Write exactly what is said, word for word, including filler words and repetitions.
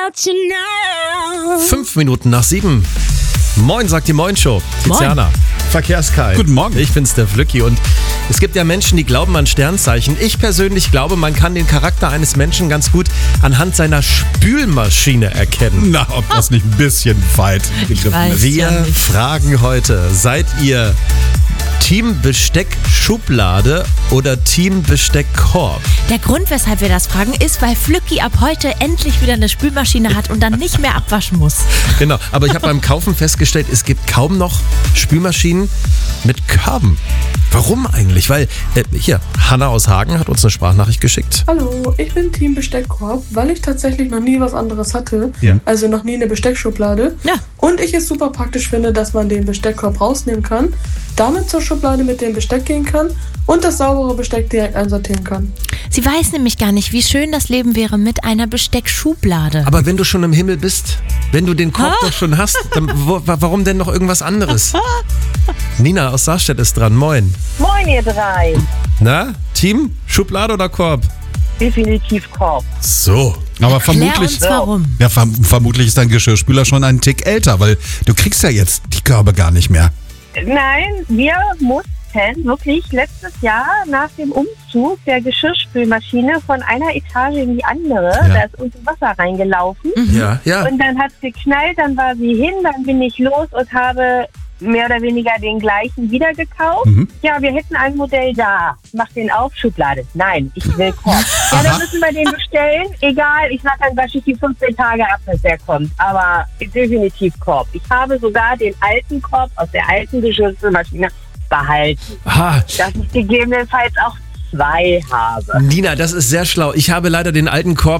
Fünf Minuten nach sieben. Moin, sagt die Moin-Show. Tiziana. Moin. Verkehrskai. Guten Morgen. Ich bin's, der Flücki. Und es gibt ja Menschen, die glauben an Sternzeichen. Ich persönlich glaube, man kann den Charakter eines Menschen ganz gut anhand seiner Spülmaschine erkennen. Na, ob das nicht ein bisschen weit gegriffen weiß. ist. Wir ja nicht. fragen heute, seid ihr Team Besteck-Schublade oder Team Besteckkorb? Der Grund, weshalb wir das fragen, ist, weil Flücki ab heute endlich wieder eine Spülmaschine hat und dann nicht mehr abwaschen muss. Genau, aber ich habe beim Kaufen festgestellt, es gibt kaum noch Spülmaschinen mit Körben. Warum eigentlich? Weil, äh, hier, Hanna aus Hagen hat uns eine Sprachnachricht geschickt. Hallo, ich bin Team Besteckkorb, weil ich tatsächlich noch nie was anderes hatte. Ja. Also noch nie eine Besteckschublade. Ja. Und ich es super praktisch finde, dass man den Besteckkorb rausnehmen kann, damit zur Schublade mit dem Besteck gehen kann und das saubere Besteck direkt einsortieren kann. Sie weiß nämlich gar nicht, wie schön das Leben wäre mit einer Besteckschublade. Aber wenn du schon im Himmel bist, wenn du den Korb doch schon hast, dann wo, wa- warum denn noch irgendwas anderes? Nina aus Saarstedt ist dran. Moin. Moin, ihr drei. Na, Team, Schublade oder Korb? Definitiv Korb. So. Aber Erklär vermutlich, uns warum. ja, verm- vermutlich ist dein Geschirrspüler schon einen Tick älter, weil du kriegst ja jetzt die Körbe gar nicht mehr. Nein, wir mussten wirklich letztes Jahr nach dem Umzug der Geschirrspülmaschine von einer Etage in die andere, Ja. da ist uns Wasser reingelaufen Ja, ja. und dann hat es geknallt, dann war sie hin, dann bin ich los und habe mehr oder weniger den gleichen wieder gekauft. Mhm. Ja, wir hätten ein Modell da. Mach den auf, Schublade. Nein, ich will Korb. Ja, Aha. dann müssen wir den bestellen. Egal, ich sag, dann wasche ich die fünfzehn Tage ab, bis der kommt. Aber definitiv Korb. Ich habe sogar den alten Korb aus der alten Geschirrspülmaschine behalten. Ha, Dass ich gegebenenfalls auch zwei habe. Nina, das ist sehr schlau. Ich habe leider den alten Korb